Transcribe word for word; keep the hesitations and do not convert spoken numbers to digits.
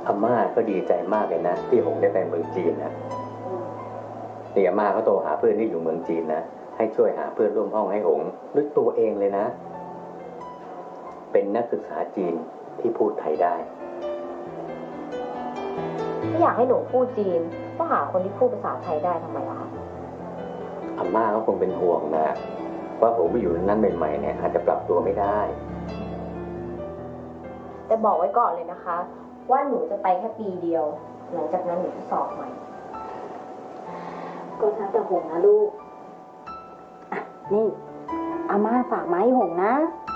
อาม่าก็ดีใจมากเลยนะที่หงได้ไปเมืองจีนนะนี่อาม่าเขาโทรหาเพื่อนที่อยู่เมืองจีนนะให้ช่วยหาเพื่อนร่วมห้องให้หงด้วยตัวเองเลยนะเป็นนักศึกษาจีนที่พูดไทยได้ไม่อยากให้หนูพูดจีนก็หาคนที่พูดภาษาไทยได้ทำไมล่ะคะอาม่าเขาคงเป็นห่วงนะว่าผมไปอยู่นั้นใหม่ๆเนี่ยอาจจะปรับตัวไม่ได้แต่บอกไว้ก่อนเลยนะคะว่าหนูจะไปแค่ปีเดียวหลังจากนั้นหนูจะสอบใหม่ก็แล้วแต่หงนะลูกอ่ะนี่อาม่าฝากไม้หงนะ